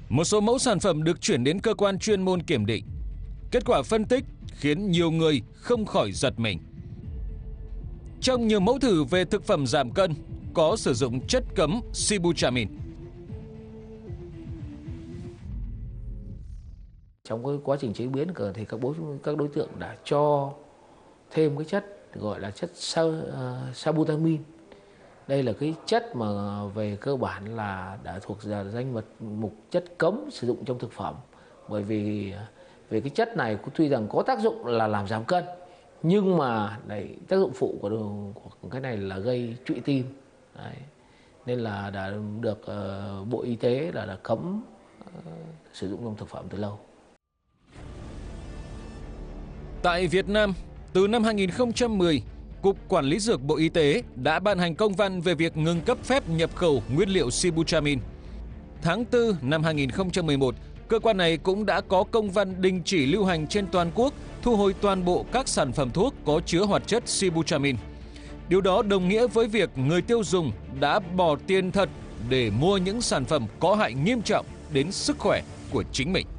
Một số mẫu sản phẩm được chuyển đến cơ quan chuyên môn kiểm định. Kết quả phân tích khiến nhiều người không khỏi giật mình. Trong nhiều mẫu thử về thực phẩm giảm cân có sử dụng chất cấm sibutramine. Trong cái quá trình chế biến thì các đối tượng đã cho thêm cái chất gọi là chất sabutamine. Đây là cái chất mà về cơ bản là đã thuộc danh mục chất cấm sử dụng trong thực phẩm. Bởi vì về cái chất này tuy rằng có tác dụng là làm giảm cân, nhưng mà tác dụng phụ của cái này là gây trụy tim. Đấy. Nên là đã được Bộ Y tế đã cấm sử dụng trong thực phẩm từ lâu. Tại Việt Nam, từ năm 2010, Cục Quản lý Dược Bộ Y tế đã ban hành công văn về việc ngừng cấp phép nhập khẩu nguyên liệu sibutramine. Tháng 4 năm 2011, cơ quan này cũng đã có công văn đình chỉ lưu hành trên toàn quốc, thu hồi toàn bộ các sản phẩm thuốc có chứa hoạt chất sibutramine. Điều đó đồng nghĩa với việc người tiêu dùng đã bỏ tiền thật để mua những sản phẩm có hại nghiêm trọng đến sức khỏe của chính mình.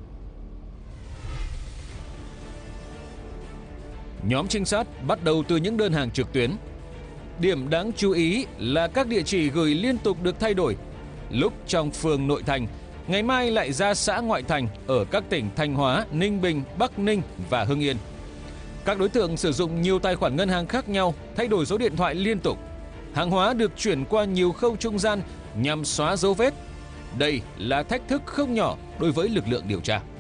Nhóm trinh sát bắt đầu từ những đơn hàng trực tuyến. Điểm đáng chú ý là các địa chỉ gửi liên tục được thay đổi. Lúc trong phường nội thành, ngày mai lại ra xã ngoại thành ở các tỉnh Thanh Hóa, Ninh Bình, Bắc Ninh và Hưng Yên. Các đối tượng sử dụng nhiều tài khoản ngân hàng khác nhau, thay đổi số điện thoại liên tục. Hàng hóa được chuyển qua nhiều khâu trung gian nhằm xóa dấu vết. Đây là thách thức không nhỏ đối với lực lượng điều tra.